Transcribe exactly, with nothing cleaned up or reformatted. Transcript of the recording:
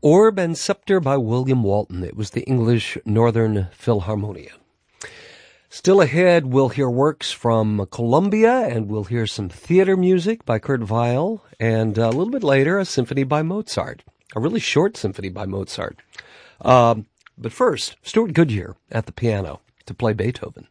Orb and Scepter by William Walton. It was the English Northern Philharmonia. Still ahead, we'll hear works from Columbia, and we'll hear some theater music by Kurt Weill, and a little bit later, a symphony by Mozart, a really short symphony by Mozart. Um, but first, Stuart Goodyear at the piano to play Beethoven.